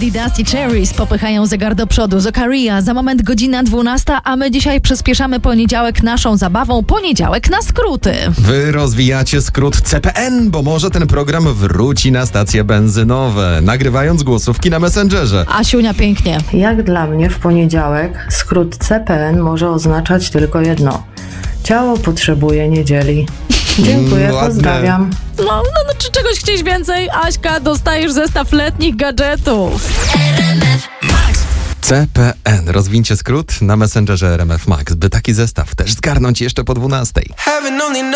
Weekend i Dusty Cherries popychają zegar do przodu. Zokaria, za moment godzina 12, a my dzisiaj przyspieszamy poniedziałek naszą zabawą. Poniedziałek na skróty. Wy rozwijacie skrót CPN, bo może ten program wróci na stacje benzynowe, nagrywając głosówki na Messengerze. Asiunia pięknie. Jak dla mnie w poniedziałek skrót CPN może oznaczać tylko jedno. Ciało potrzebuje niedzieli. Dziękuję, Ładne. pozdrawiam. No, czy czegoś chcieć więcej? Aśka, dostajesz zestaw letnich gadżetów. CPN. Rozwincie skrót na Messengerze RMF Max, by taki zestaw też zgarnąć jeszcze po 12.